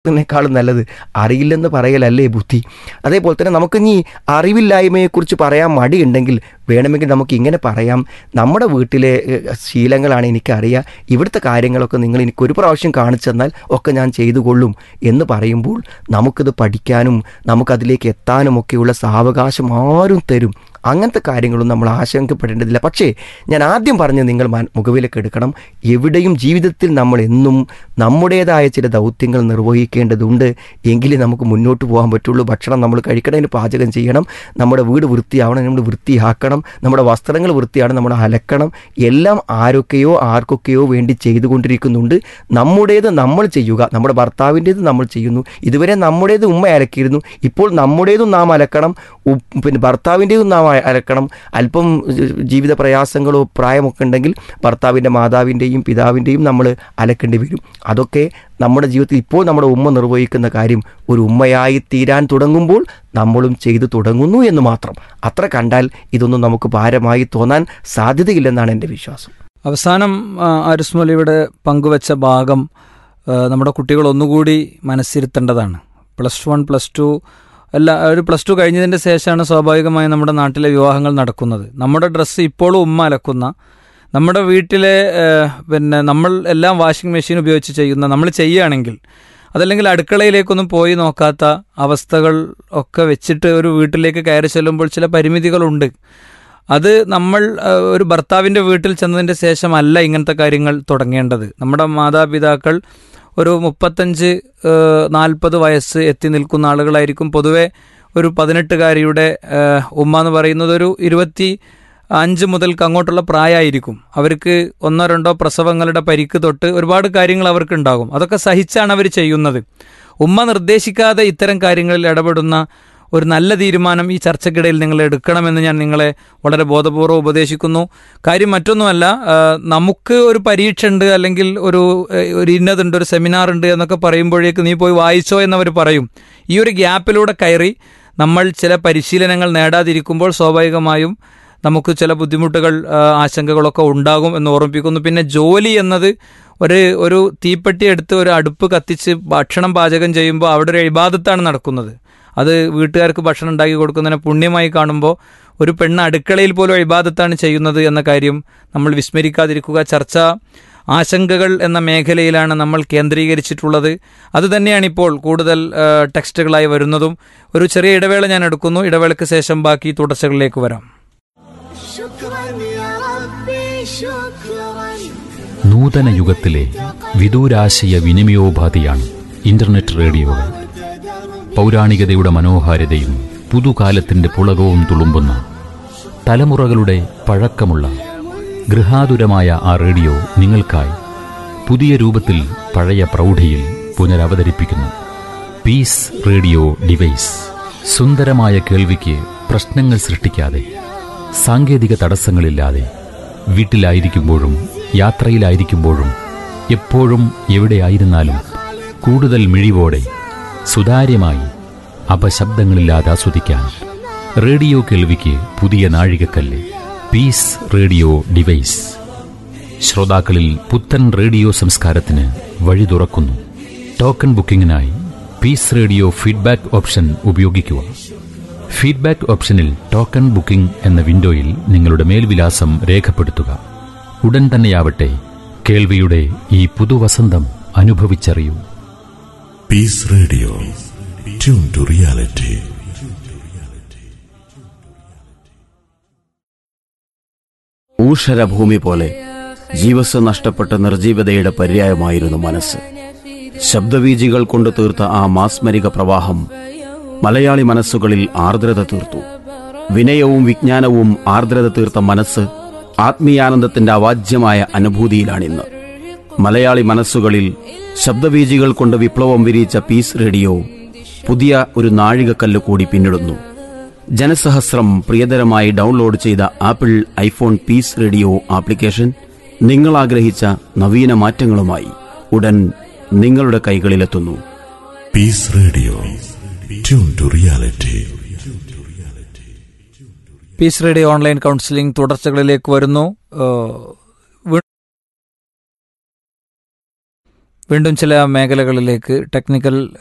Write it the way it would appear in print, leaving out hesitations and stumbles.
ിനേക്കാളും നല്ലത് അറിയില്ലെന്ന് പറയലല്ലേ ബുദ്ധി. അതേപോലെ തന്നെ നമുക്ക് ഇനി അറിവില്ലായ്മയെക്കുറിച്ച് പറയാൻ മടിയുണ്ടെങ്കിൽ വേണമെങ്കിൽ നമുക്ക് ഇങ്ങനെ പറയാം, നമ്മുടെ വീട്ടിലെ ശീലങ്ങളാണ് എനിക്കറിയാം, ഇവിടുത്തെ കാര്യങ്ങളൊക്കെ നിങ്ങൾ എനിക്കൊരു പ്രാവശ്യം കാണിച്ചു തന്നാൽ ഒക്കെ ഞാൻ ചെയ്തു കൊള്ളും എന്ന് പറയുമ്പോൾ നമുക്കിത് പഠിക്കാനും നമുക്കതിലേക്ക് എത്താനും ഒക്കെയുള്ള സാവകാശം ആരും തരും. അങ്ങനത്തെ കാര്യങ്ങളൊന്നും നമ്മൾ ആശങ്കപ്പെടേണ്ടതില്ല. പക്ഷേ ഞാൻ ആദ്യം പറഞ്ഞ് നിങ്ങൾ മുഖവിലേക്ക് എടുക്കണം, എവിടെയും ജീവിതത്തിൽ നമ്മൾ എന്നും നമ്മുടേതായ ചില ദൗത്യങ്ങൾ നിർവഹിക്കേണ്ടതുണ്ട്. എങ്കിലേ നമുക്ക് മുന്നോട്ട് പോകാൻ പറ്റുള്ളൂ. ഭക്ഷണം നമ്മൾ കഴിക്കണതിന് പാചകം ചെയ്യണം, നമ്മുടെ വീട് വൃത്തിയാവണം, നമ്മൾ വൃത്തിയാക്കണം, നമ്മുടെ വസ്ത്രങ്ങൾ വൃത്തിയാണ്, നമ്മൾ അലക്കണം. എല്ലാം ആരൊക്കെയോ ആർക്കൊക്കെയോ വേണ്ടി ചെയ്തുകൊണ്ടിരിക്കുന്നുണ്ട്. നമ്മുടേത് നമ്മൾ ചെയ്യുക, നമ്മുടെ ഭർത്താവിൻ്റേത് നമ്മൾ ചെയ്യുന്നു. ഇതുവരെ നമ്മുടേത് ഉമ്മ അലക്കിയിരുന്നു, ഇപ്പോൾ നമ്മുടേതും നാം അലക്കണം, പിന്നെ ഭർത്താവിൻ്റേതും നാം അലക്കണം. അല്പം ജീവിത പ്രയാസങ്ങളോ പ്രായമൊക്കെ ഉണ്ടെങ്കിൽ ഭർത്താവിൻ്റെ മാതാവിൻ്റെയും പിതാവിൻ്റെയും നമ്മൾ അലക്കേണ്ടി വരും. അതൊക്കെ നമ്മുടെ ജീവിതത്തിൽ ഇപ്പോൾ നമ്മുടെ ഉമ്മ നിർവഹിക്കുന്ന കാര്യം ഒരു ഉമ്മയായി തീരാൻ തുടങ്ങുമ്പോൾ നമ്മളും ചെയ്തു തുടങ്ങുന്നു എന്ന് മാത്രം. അത്ര കണ്ടാൽ ഇതൊന്നും നമുക്ക് ഭാരമായി തോന്നാൻ സാധ്യതയില്ലെന്നാണ് എൻ്റെ വിശ്വാസം. അവസാനം ആരിസ് മൗലവിയുടെ പങ്കുവച്ച ഭാഗം നമ്മുടെ കുട്ടികൾ ഒന്നുകൂടി മനസ്സിരുത്തേണ്ടതാണ്. +1 +2 ഒരു +2 കഴിഞ്ഞതിൻ്റെ ശേഷമാണ് സ്വാഭാവികമായി നമ്മുടെ നാട്ടിലെ വിവാഹങ്ങൾ നടക്കുന്നത്. നമ്മുടെ ഡ്രസ്സ് ഇപ്പോഴും ഉമ്മ അലക്കുന്ന, നമ്മുടെ വീട്ടിലെ നമ്മൾ എല്ലാം വാഷിംഗ് മെഷീൻ ഉപയോഗിച്ച് ചെയ്യുന്ന നമ്മൾ ചെയ്യുകയാണെങ്കിൽ, അതല്ലെങ്കിൽ അടുക്കളയിലേക്കൊന്നും പോയി നോക്കാത്ത അവസ്ഥകൾ ഒക്കെ വെച്ചിട്ട് ഒരു വീട്ടിലേക്ക് കയറി ചെല്ലുമ്പോൾ ചില പരിമിതികളുണ്ട്. അത് നമ്മൾ ഒരു ഭർത്താവിൻ്റെ വീട്ടിൽ ചെന്നതിൻ്റെ ശേഷമല്ല ഇങ്ങനത്തെ കാര്യങ്ങൾ തുടങ്ങേണ്ടത്. നമ്മുടെ മാതാപിതാക്കൾ ഒരു 35-40 വയസ്സ് എത്തി നിൽക്കുന്ന ആളുകളായിരിക്കും. പൊതുവെ ഒരു 18-കാരിയുടെ ഉമ്മ എന്ന് പറയുന്നത് ഒരു 25 മുതൽക്ക് അങ്ങോട്ടുള്ള പ്രായമായിരിക്കും. അവർക്ക് 1-2 പ്രസവങ്ങളുടെ പരിക്ക് തൊട്ട് ഒരുപാട് കാര്യങ്ങൾ അവർക്കുണ്ടാകും. അതൊക്കെ സഹിച്ചാണ് അവർ ചെയ്യുന്നത്. ഉമ്മ നിർദ്ദേശിക്കാതെ ഇത്തരം കാര്യങ്ങളിൽ ഇടപെടുന്ന ഒരു നല്ല തീരുമാനം ഈ ചർച്ചയ്ക്കിടയിൽ നിങ്ങൾ എടുക്കണമെന്ന് ഞാൻ നിങ്ങളെ വളരെ ബോധപൂർവ്വം ഉപദേശിക്കുന്നു. കാര്യം മറ്റൊന്നുമല്ല, നമുക്ക് ഒരു പരീക്ഷ ഉണ്ട്, അല്ലെങ്കിൽ ഒരു ഇന്നതുണ്ട്, ഒരു സെമിനാർ ഉണ്ട് എന്നൊക്കെ പറയുമ്പോഴേക്ക് നീ പോയി വായിച്ചോ എന്നവർ പറയും. ഈ ഒരു ഗ്യാപ്പിലൂടെ കയറി നമ്മൾ ചില പരിശീലനങ്ങൾ നേടാതിരിക്കുമ്പോൾ സ്വാഭാവികമായും നമുക്ക് ചില ബുദ്ധിമുട്ടുകൾ ആശങ്കകളൊക്കെ ഉണ്ടാകും എന്ന് ഓർമ്മിപ്പിക്കുന്നു. പിന്നെ ജോലി എന്നത് ഒരു തീപ്പെട്ടി എടുത്ത് ഒരു അടുപ്പ് കത്തിച്ച് ഭക്ഷണം പാചകം ചെയ്യുമ്പോൾ അവിടെ ഒരു ഇബാദത്താണ് നടക്കുന്നത്. അത് വീട്ടുകാർക്ക് ഭക്ഷണം ഉണ്ടാക്കി കൊടുക്കുന്നതിനെ പുണ്യമായി കാണുമ്പോൾ ഒരു പെണ്ണ് അടുക്കളയിൽ പോലും ഇബാദത്താണ് ചെയ്യുന്നത് എന്ന കാര്യം നമ്മൾ വിസ്മരിക്കാതിരിക്കുക. ചർച്ച ആശങ്കകൾ എന്ന മേഖലയിലാണ് നമ്മൾ കേന്ദ്രീകരിച്ചിട്ടുള്ളത്. അതുതന്നെയാണ് ഇപ്പോൾ കൂടുതൽ ടെക്സ്റ്റുകളായി വരുന്നതും. ഒരു ചെറിയ ഇടവേള ഞാൻ എടുക്കുന്നു. ഇടവേളയ്ക്ക് ശേഷം ബാക്കി തുടർച്ചകളിലേക്ക് വരാം. നൂതന യുഗത്തിലെ വിദൂരാശയ വിനിമയോപാധിയാണ് ഇന്റർനെറ്റ് റേഡിയോകൾ. പൗരാണികതയുടെ മനോഹാരിതയും പുതുകാലത്തിന്റെ പുളകവും തുളുമ്പുന്ന, തലമുറകളുടെ പഴക്കമുള്ള ഗൃഹാതുരമായ ആ റേഡിയോ നിങ്ങൾക്കായി പുതിയ രൂപത്തിൽ പഴയ പ്രൗഢിയിൽ പുനരവതരിപ്പിക്കുന്നു. Piece radio device. സുന്ദരമായ കേൾവിക്ക് പ്രശ്നങ്ങൾ സൃഷ്ടിക്കാതെ, സാങ്കേതിക തടസ്സങ്ങളില്ലാതെ, വീട്ടിലായിരിക്കുമ്പോഴും യാത്രയിലായിരിക്കുമ്പോഴും എപ്പോഴും എവിടെയായിരുന്നാലും കൂടുതൽ മിഴിവോടെ സുതാര്യമായി അപശബ്ദങ്ങളില്ലാതെ ആസ്വദിക്കാൻ റേഡിയോ കേൾവിക്ക് പുതിയ നാഴികക്കല്ല്. പീസ് റേഡിയോ ഡിവൈസ് ശ്രോതാക്കളിൽ പുത്തൻ റേഡിയോ സംസ്കാരത്തിന് വഴി തുറക്കുന്നു. Token ബുക്കിംഗിനായി piece radio feedback option ഉപയോഗിക്കുക. ഫീഡ്ബാക്ക് ഓപ്ഷനിൽ ടോക്കൺ ബുക്കിംഗ് എന്ന വിൻഡോയിൽ നിങ്ങളുടെ മേൽവിലാസം രേഖപ്പെടുത്തുക. ഉടൻ തന്നെയാവട്ടെ, കേൾവിയുടെ ഈ പുതുവസന്തം അനുഭവിച്ചറിയൂ. Piece radio, tune to reality. ഊഷരഭൂമി പോലെ ജീവസ് നഷ്ടപ്പെട്ട നിർജീവതയുടെ പര്യായമായിരുന്നു മനസ്സ്. ശബ്ദവീജികൾ കൊണ്ട് തീർത്ത ആ മാസ്മരിക പ്രവാഹം മലയാളി മനസ്സുകളിൽ ആർദ്രത തീർത്തു. വിനയവും വിജ്ഞാനവും ആർദ്രത തീർത്ത മനസ്സ് ആത്മീയാനന്ദത്തിന്റെ അവാജ്യമായ അനുഭൂതിയിലാണിന്ന്. മലയാളി മനസ്സുകളിൽ ശബ്ദവീജികൾ കൊണ്ട് വിപ്ലവം വിരിയിച്ച പീസ് റേഡിയോ പുതിയ ഒരു നാഴികക്കല്ല് കൂടി പിന്നിടുന്നു. ജനസഹസ്രം പ്രിയതരമായി ഡൗൺലോഡ് ചെയ്ത apple iPhone piece radio application നിങ്ങൾ ആഗ്രഹിച്ച നവീന മാറ്റങ്ങളുമായി ഉടൻ നിങ്ങളുടെ കൈകളിലെത്തുന്നു. Piece radio, tune to reality. Piece radio online counselling തുടർച്ചകളിലേക്ക് വരുന്നു. വീണ്ടും ചില മേഖലകളിലേക്ക് ടെക്നിക്കൽ